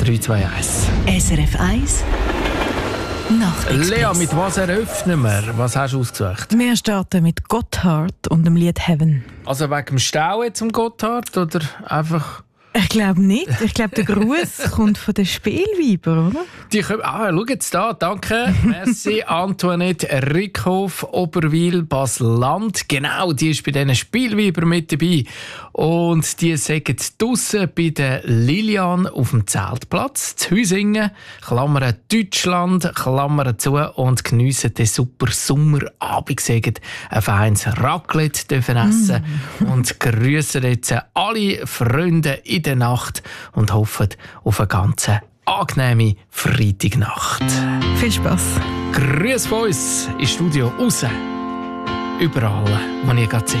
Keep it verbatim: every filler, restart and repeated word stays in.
drei zwei eins. S R F eins Nachtexpress. Lea, mit was eröffnen wir? Was hast du ausgesucht? Wir starten mit Gotthard und dem Lied Heaven. Also wegen dem Stau jetzt am Gotthard oder einfach... Ich glaube nicht. Ich glaube, der Gruß kommt von den Spielweibern, oder? Die können, ah, schau jetzt da, danke. Merci, Antoinette Rickhoff, Oberwil, Basel-Land. Genau, die ist bei diesen Spielweibern mit dabei. Und die sagen draussen bei der Lilian auf dem Zeltplatz, zu Hüsingen, Klammern Deutschland, Klammern zu und geniessen den super Sommerabend, sagen ein feines Raclette dürfen essen mm. und grüßen jetzt alle Freunde in der Nacht und hoffen auf eine ganz angenehme Freitagnacht. Viel Spass. Grüß von uns ins Studio raus. Überall, wo ihr gerade seid.